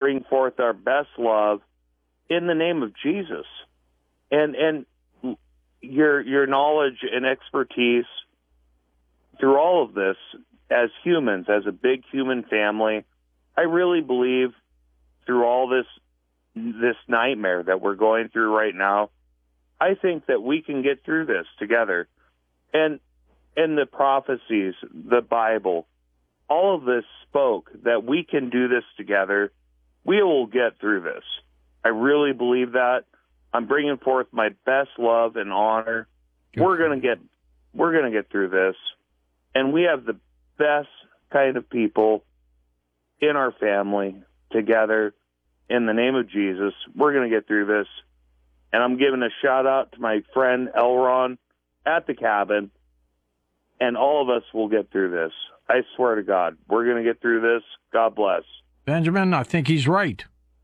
bring forth our best love in the name of Jesus. And your knowledge and expertise through all of this as humans, as a big human family, I really believe through all this nightmare that we're going through right now, I think that we can get through this together. And the prophecies, the Bible, all of this spoke that we can do this together. We will get through this. I really believe that. I'm bringing forth my best love and honor. We're going to get through this. And we have the best kind of people in our family together. In the name of Jesus, we're going to get through this. And I'm giving a shout out to my friend Elron at the cabin. And all of us will get through this. I swear to God, we're going to get through this. God bless. Benjamin, I think he's right.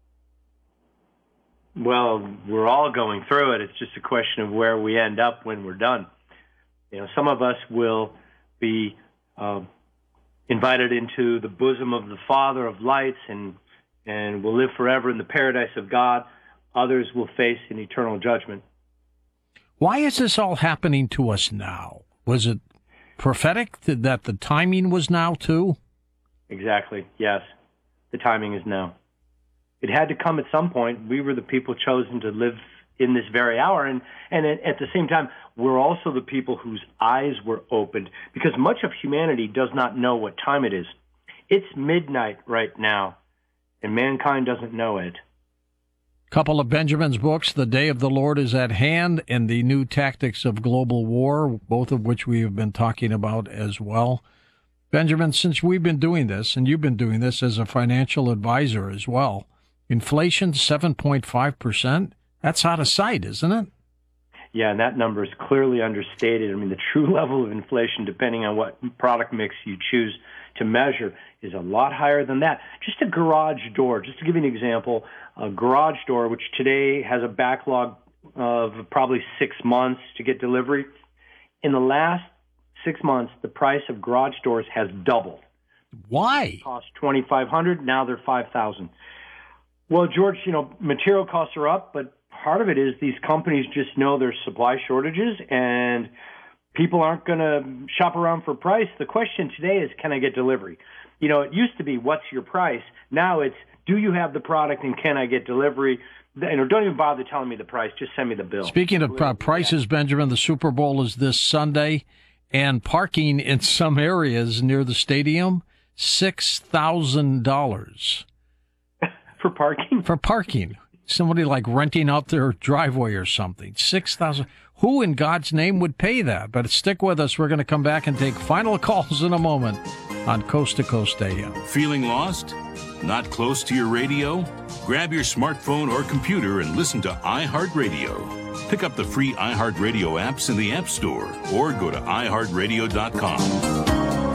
Well, we're all going through it. It's just a question of where we end up when we're done. You know, some of us will be invited into the bosom of the Father of lights and will live forever in the paradise of God. Others will face an eternal judgment. Why is this all happening to us now? Was it prophetic that the timing was now too? Exactly, yes. The timing is now. It had to come at some point. We were the people chosen to live in this very hour. And at the same time, we're also the people whose eyes were opened, because much of humanity does not know what time it is. It's midnight right now, and mankind doesn't know it. Couple of Benjamin's books, The Day of the Lord is at Hand and The New Tactics of Global War, both of which we have been talking about as well. Benjamin, since we've been doing this, and you've been doing this as a financial advisor as well, inflation 7.5%, that's out of sight, isn't it? Yeah, and that number is clearly understated. I mean, the true level of inflation, depending on what product mix you choose to measure, is a lot higher than that. Just a garage door, just to give you an example, a garage door, which today has a backlog of probably 6 months to get delivery. In the last 6 months, the price of garage doors has doubled. Why? It cost $2,500, now they're $5,000. Well, George, material costs are up, but part of it is these companies just know there's supply shortages and people aren't going to shop around for price. The question today is, can I get delivery? It used to be, what's your price? Now it's, do you have the product and can I get delivery? Don't even bother telling me the price. Just send me the bill. Speaking of prices, Benjamin, the Super Bowl is this Sunday, and parking in some areas near the stadium, $6,000. For parking? For parking. Somebody like renting out their driveway or something. $6,000. Who in God's name would pay that? But stick with us. We're going to come back and take final calls in a moment on Coast to Coast AM. Feeling lost? Not close to your radio? Grab your smartphone or computer and listen to iHeartRadio. Pick up the free iHeartRadio apps in the App Store or go to iHeartRadio.com.